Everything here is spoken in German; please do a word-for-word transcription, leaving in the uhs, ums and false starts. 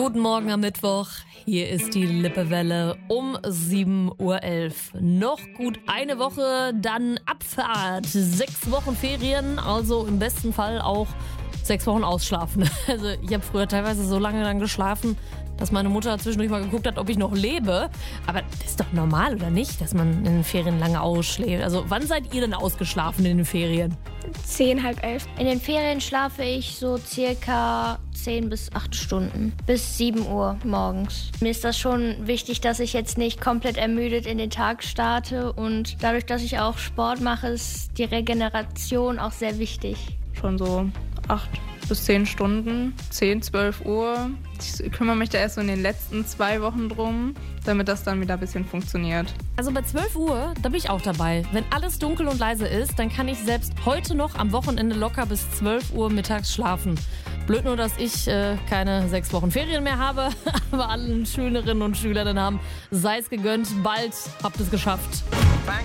Guten Morgen am Mittwoch. Hier ist die Lippewelle um sieben Uhr elf. Noch gut eine Woche, dann Abfahrt. Sechs Wochen Ferien, also im besten Fall auch sechs Wochen ausschlafen. Also ich habe früher teilweise so lange dann geschlafen, dass meine Mutter zwischendurch mal geguckt hat, ob ich noch lebe. Aber das ist doch normal, oder nicht, dass man in den Ferien lange ausschläft? Also wann seid ihr denn ausgeschlafen in den Ferien? Zehn, halb elf. In den Ferien schlafe ich so circa zehn bis acht Stunden. Bis sieben Uhr morgens. Mir ist das schon wichtig, dass ich jetzt nicht komplett ermüdet in den Tag starte. Und dadurch, dass ich auch Sport mache, ist die Regeneration auch sehr wichtig. Schon so acht bis zehn Stunden, zehn, zwölf Uhr. Ich kümmere mich da erst so in den letzten zwei Wochen drum, damit das dann wieder ein bisschen funktioniert. Also bei zwölf Uhr, da bin ich auch dabei. Wenn alles dunkel und leise ist, dann kann ich selbst heute noch am Wochenende locker bis zwölf Uhr mittags schlafen. Blöd nur, dass ich äh, keine sechs Wochen Ferien mehr habe, aber allen Schülerinnen und Schülern haben, sei es gegönnt, bald habt es geschafft.